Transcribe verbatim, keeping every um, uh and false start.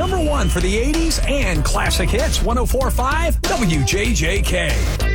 number one for the eighties and classic hits. one oh four point five W J J K.